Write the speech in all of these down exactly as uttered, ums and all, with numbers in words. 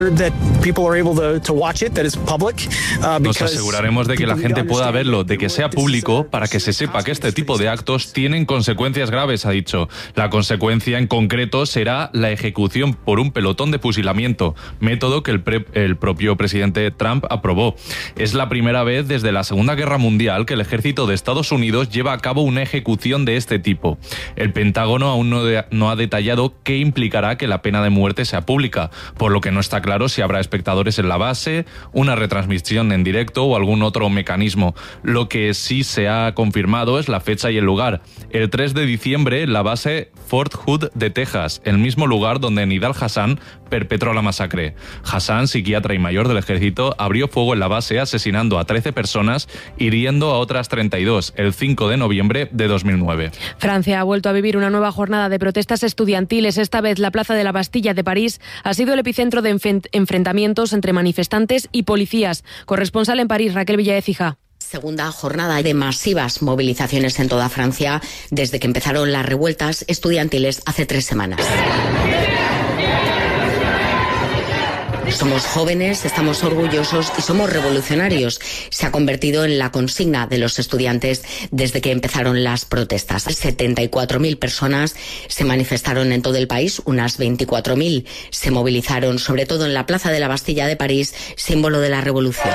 Nos aseguraremos de que la gente pueda verlo, de que sea público, para que se sepa que este tipo de actos tienen consecuencias graves, ha dicho. La consecuencia en concreto será la ejecución por un pelotón de fusilamiento, método que el, pre- el propio presidente Trump aprobó. Es la primera vez desde la Segunda Guerra Mundial que el ejército de Estados Unidos lleva a cabo una ejecución de este tipo. El Pentágono aún no, de- no ha detallado qué implicará que la pena de muerte sea pública, por lo que no está claro Claro si habrá espectadores en la base, una retransmisión en directo o algún otro mecanismo. Lo que sí se ha confirmado es la fecha y el lugar. El tres de diciembre, la base Fort Hood de Texas, el mismo lugar donde Nidal Hassan perpetró la masacre. Hassan, psiquiatra y mayor del ejército, abrió fuego en la base asesinando a trece personas, hiriendo a otras treinta y dos, el cinco de noviembre de dos mil nueve. Francia ha vuelto a vivir una nueva jornada de protestas estudiantiles. Esta vez la Plaza de la Bastilla de París ha sido el epicentro de enfrentamientos entre manifestantes y policías. Corresponsal en París, Raquel Villaécija. Segunda jornada de masivas movilizaciones en toda Francia desde que empezaron las revueltas estudiantiles hace tres semanas. Somos jóvenes, estamos orgullosos y somos revolucionarios. Se ha convertido en la consigna de los estudiantes desde que empezaron las protestas. setenta y cuatro mil personas se manifestaron en todo el país, unas veinticuatro mil se movilizaron, sobre todo en la Plaza de la Bastilla de París, símbolo de la revolución.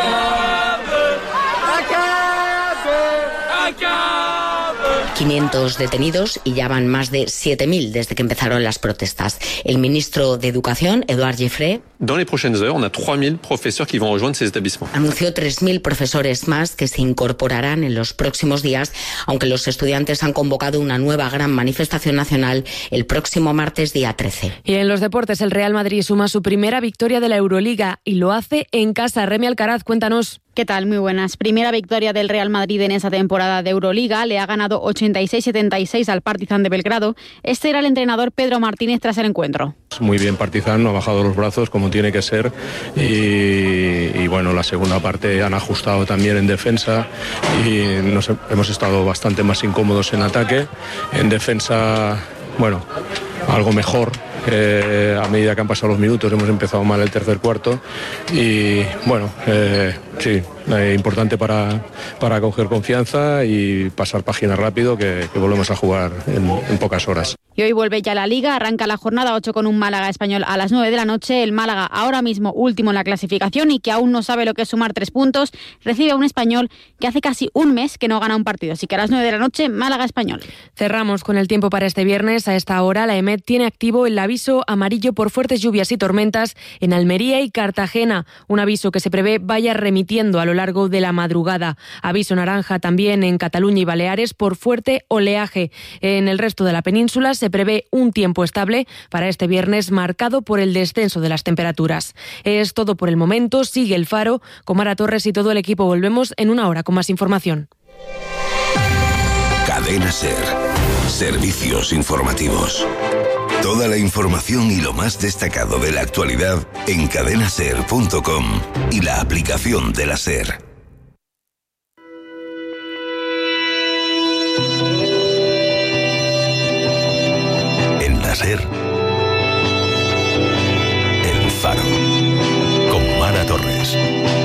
quinientos detenidos y ya van más de siete mil desde que empezaron las protestas. El ministro de Educación, Édouard Geoffrey, Dans les prochaines heures, on a trois mille professeurs qui vont rejoindre ces établissements. Anunció tres mil profesores más que se incorporarán en los próximos días, aunque los estudiantes han convocado una nueva gran manifestación nacional el próximo martes día trece. Y en los deportes, el Real Madrid suma su primera victoria de la Euroliga y lo hace en casa. Remi Alcaraz, cuéntanos. ¿Qué tal? Muy buenas. Primera victoria del Real Madrid en esa temporada de Euroliga. Le ha ganado ochenta y seis setenta y seis al Partizan de Belgrado. Este era el entrenador Pedro Martínez tras el encuentro. Muy bien Partizan, no ha bajado los brazos como tiene que ser y, y bueno, la segunda parte han ajustado también en defensa y nos hemos estado bastante más incómodos en ataque. En defensa, bueno, algo mejor. Eh, a medida que han pasado los minutos hemos empezado mal el tercer cuarto y bueno, eh, sí, eh, importante para, para coger confianza y pasar página rápido que, que volvemos a jugar en, en pocas horas. Y hoy vuelve ya la Liga, arranca la jornada ocho con un Málaga Español a las nueve de la noche. El Málaga ahora mismo último en la clasificación y que aún no sabe lo que es sumar tres puntos, recibe a un Español que hace casi un mes que no gana un partido. Así que a las nueve de la noche, Málaga Español. Cerramos con el tiempo para este viernes. A esta hora la EMET tiene activo el aviso amarillo por fuertes lluvias y tormentas en Almería y Cartagena. Un aviso que se prevé vaya remitiendo a lo largo de la madrugada. Aviso naranja también en Cataluña y Baleares por fuerte oleaje. En el resto de la península se prevé un tiempo estable para este viernes marcado por el descenso de las temperaturas. Es todo por el momento. Sigue el Faro con Mara Torres y todo el equipo. Volvemos en una hora con más información. Cadena SER. Servicios informativos. Toda la información y lo más destacado de la actualidad en cadena ser punto com y la aplicación de la SER.